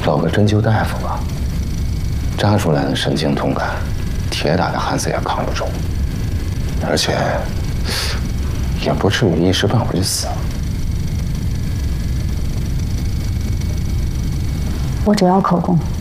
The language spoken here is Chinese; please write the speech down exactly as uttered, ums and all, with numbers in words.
找个针灸大夫吧，扎出来的神经痛感，铁打的汉子也扛不住，而且也不至于一时半会儿就死了。 我只要口供。